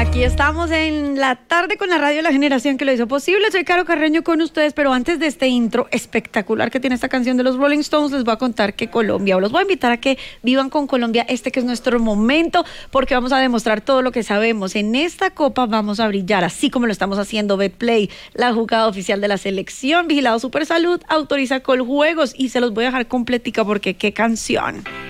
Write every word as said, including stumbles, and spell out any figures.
Aquí estamos en la tarde con la radio La Generación que lo hizo posible. Soy Caro Carreño con ustedes, pero antes de este intro espectacular que tiene esta canción de los Rolling Stones, les voy a contar que Colombia, o los voy a invitar a que vivan con Colombia este que es nuestro momento, porque vamos a demostrar todo lo que sabemos. En esta copa vamos a brillar, así como lo estamos haciendo Betplay, la jugada oficial de la selección, vigilado Supersalud, autoriza Coljuegos, y se los voy a dejar completica porque qué canción.